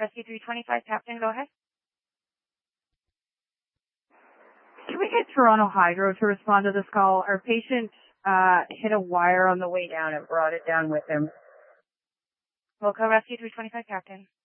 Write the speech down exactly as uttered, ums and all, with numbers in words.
Rescue three twenty-five, Captain, go ahead. Can we get Toronto Hydro to respond to this call? Our patient uh, hit a wire on the way down and brought it down with him. We'll call Rescue three twenty-five, Captain.